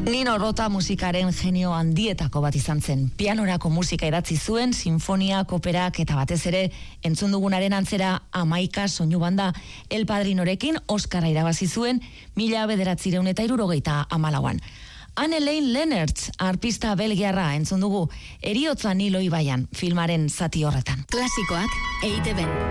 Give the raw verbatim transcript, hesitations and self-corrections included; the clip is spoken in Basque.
Nino Rota musikaren genio handietako bat izan zen. Pianorako musika idatzi zuen, sinfoniak, operak eta batez ere entzun dugunaren antzera Hamaika soinu banda. El Padrinorekin Oskarra irabazi zuen mila bederatziehun eta hirurogeita hamalauan. Anne-Elaine Lennertz, arpista belgiarra entzun dugu, Heriotza Nilo ibaian filmaren zati horretan. Klasikoak E I Te Ben.